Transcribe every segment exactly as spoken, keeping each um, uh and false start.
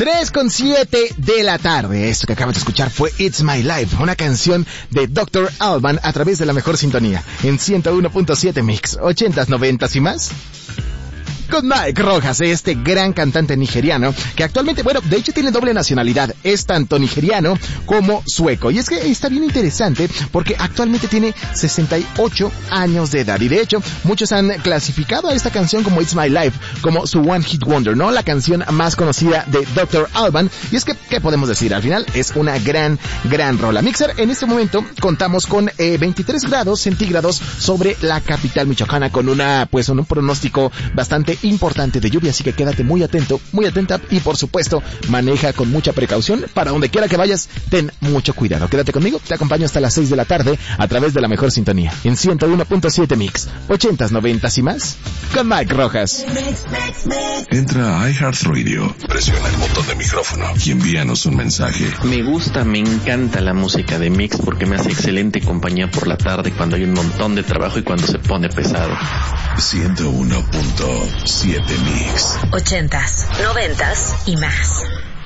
tres con siete de la tarde. Esto que acabas de escuchar fue It's My Life, una canción de doctor Alban a través de la mejor sintonía en ciento uno punto siete Mix, ochentas, noventas y más. Con Mike Rojas, este gran cantante nigeriano, que actualmente, bueno, de hecho tiene doble nacionalidad, es tanto nigeriano como sueco. Y es que está bien interesante porque actualmente tiene sesenta y ocho años de edad. Y de hecho, muchos han clasificado a esta canción como It's My Life, como su One Hit Wonder, ¿no? La canción más conocida de doctor Alban. Y es que, ¿qué podemos decir? Al final es una gran, gran rola. Mixer, en este momento contamos con eh, veintitrés grados centígrados sobre la capital michoacana, con una, pues, un pronóstico bastante importante de lluvia, así que quédate muy atento, muy atenta y por supuesto maneja con mucha precaución. Para donde quiera que vayas, ten mucho cuidado. Quédate conmigo, te acompaño hasta las seis de la tarde a través de la mejor sintonía en ciento uno punto siete Mix, ochentas, noventas y más con Mike Rojas. Entra a iHeartRadio, presiona el botón de micrófono y envíanos un mensaje. Me gusta, me encanta la música de Mix porque me hace excelente compañía por la tarde cuando hay un montón de trabajo y cuando se pone pesado. ciento uno punto siete Mix. Ochentas, noventas y más.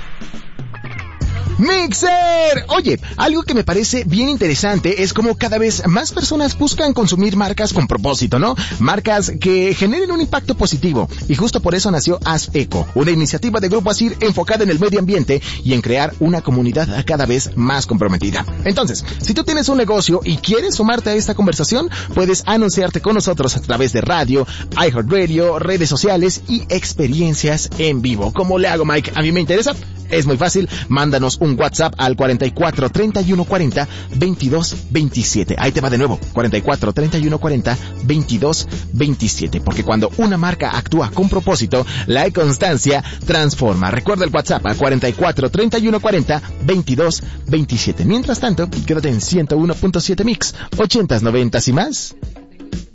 Mixer. Oye, algo que me parece bien interesante es como cada vez más personas buscan consumir marcas con propósito, ¿no? Marcas que generen un impacto positivo. Y justo por eso nació Haz Eco, una iniciativa de Grupo Asir enfocada en el medio ambiente y en crear una comunidad cada vez más comprometida. Entonces, si tú tienes un negocio y quieres sumarte a esta conversación, puedes anunciarte con nosotros a través de radio, iHeartRadio, redes sociales y experiencias en vivo. ¿Cómo le hago, Mike? A mí me interesa. Es muy fácil, mándanos un WhatsApp al cuarenta y cuatro, treinta y uno cuarenta, veintidós veintisiete. Ahí te va de nuevo, cuarenta y cuatro, treinta y uno cuarenta, veintidós veintisiete. Porque cuando una marca actúa con propósito, la constancia transforma. Recuerda el WhatsApp al cuarenta y cuatro, treinta y uno cuarenta, veintidós veintisiete. Mientras tanto, quédate en ciento uno punto siete Mix, ochentas, noventas y más.